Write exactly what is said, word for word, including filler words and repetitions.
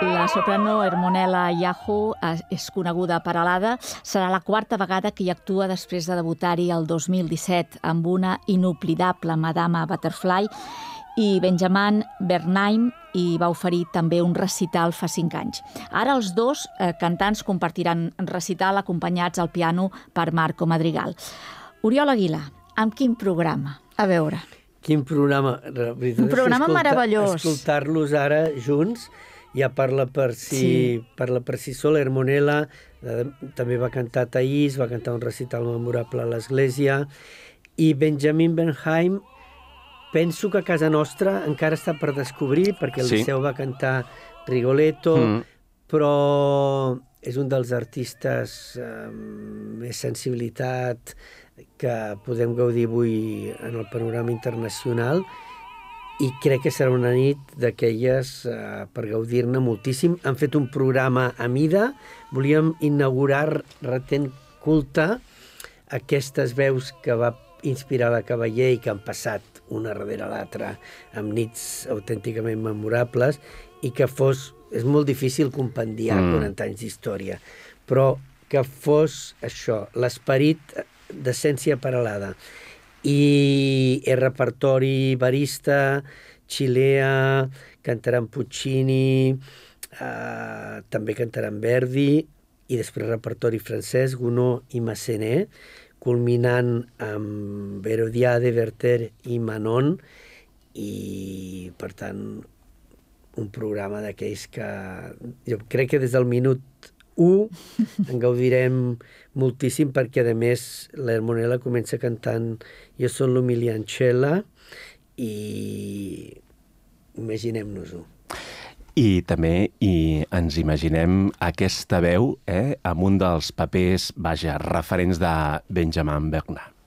La soprano Hermonella Yahoo és coneguda per Alada. Serà la quarta vegada que hi actua després de debutar-hi el dos mil disset amb una inoblidable Madama Butterfly, i Benjamin Bernheim hi va oferir també un recital fa cinc anys. Ara els dos eh, cantants compartiran recital acompanyats al piano per Marco Madrigal. Oriol Aguilar, amb quin programa? A veure... Quin programa? Un programa meravellós. Escoltar-los ara junts ja parla per si, sí. parla per si sola. Hermonella eh, també va cantar a Taís, va cantar un recital memorable a l'església, i Benjamin Bernheim penso que a casa nostra encara està per descobrir, perquè el sí. Liceu va cantar Rigoletto, mm. però és un dels artistes amb més sensibilitat que podem gaudir avui en el panorama internacional, i crec que serà una nit d'aquelles eh, per gaudir-ne moltíssim. Han fet un programa a mida, volíem inaugurar retent culte aquestes veus que va inspirar la Cavaller i que han passat una darrere l'altra amb nits autènticament memorables, i que fos, és molt difícil compendiar mm. quaranta anys d'història, però que fos això, l'esperit d'essència paral·lada. I el repertori barista, Chilea, cantaran Puccini, eh, també cantaran Verdi, i després repertori francès, Gounod i Massenet, culminant amb Herodiade, Werther i Manon, i per tant un programa d'aquells que jo crec que des del minut u en gaudirem moltíssim, perquè a més la Hermonella comença cantant Jo son l'Umiliancella, i imaginem-nos-ho. I també i ens imaginem aquesta veu eh, amb un dels papers, vaja, referents de Benjamin Bernheim.